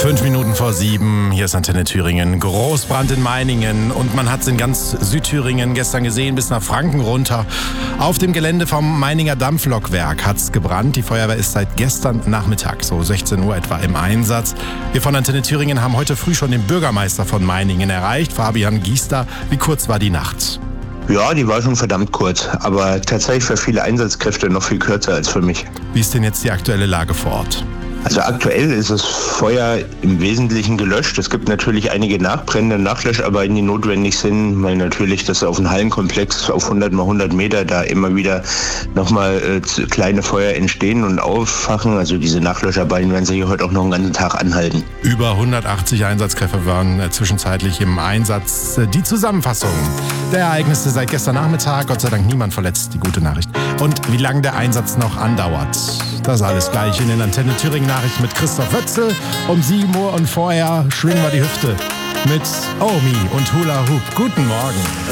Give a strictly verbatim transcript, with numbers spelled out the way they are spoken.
Fünf Minuten vor sieben, hier ist Antenne Thüringen. Großbrand in Meiningen und man hat es in ganz Südthüringen gestern gesehen, bis nach Franken runter. Auf dem Gelände vom Meininger Dampflokwerk hat es gebrannt. Die Feuerwehr ist seit gestern Nachmittag, so sechzehn Uhr etwa, im Einsatz. Wir von Antenne Thüringen haben heute früh schon den Bürgermeister von Meiningen erreicht, Fabian Giester. Wie kurz war die Nacht? Ja, die war schon verdammt kurz, aber tatsächlich für viele Einsatzkräfte noch viel kürzer als für mich. Wie ist denn jetzt die aktuelle Lage vor Ort? Also aktuell ist das Feuer im Wesentlichen gelöscht. Es gibt natürlich einige Nachbrände, Nachlöscharbeiten, die notwendig sind, weil natürlich das auf dem Hallenkomplex auf hundert mal hundert Meter da immer wieder nochmal äh, kleine Feuer entstehen und auffachen. Also diese Nachlöscharbeiten werden sich heute auch noch einen ganzen Tag anhalten. Über hundertachtzig Einsatzkräfte waren äh, zwischenzeitlich im Einsatz. Die Zusammenfassung der Ereignisse seit gestern Nachmittag. Gott sei Dank niemand verletzt, die gute Nachricht. Und wie lange der Einsatz noch andauert. Das alles gleich in den Antenne Thüringen Nachrichten mit Christoph Wötzel um sieben Uhr und vorher schwingen wir die Hüfte mit Omi und Hula Hoop. Guten Morgen.